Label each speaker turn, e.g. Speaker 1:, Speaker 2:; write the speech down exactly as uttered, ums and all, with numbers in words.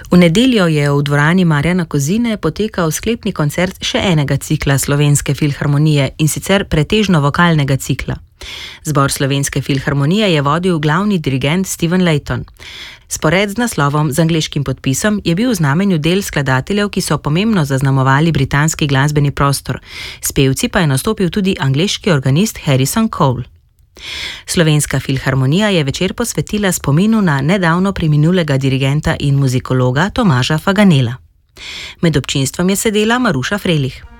Speaker 1: V nedeljo je v dvorani Marjana Kozine potekal sklepni koncert še enega cikla Slovenske filharmonije, in sicer pretežno vokalnega cikla. Zbor Slovenske filharmonije je vodil glavni dirigent Steven Layton. Spored z naslovom z angleškim podpisom je bil v znamenju del skladateljev, ki so pomembno zaznamovali britanski glasbeni prostor. S pevci pa je nastopil tudi angleški organist Harrison Cole. Slovenska filharmonija je večer posvetila spominu na nedavno preminulega dirigenta in muzikologa Tomaža Faganela. Med občinstvom je sedela Maruša Frelih.